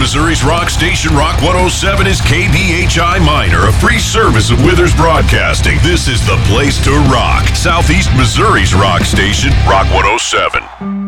Missouri's rock station, Rock 107, is KBHI Minor, a free service of Withers Broadcasting. This is the place to rock. Southeast Missouri's rock station, Rock 107.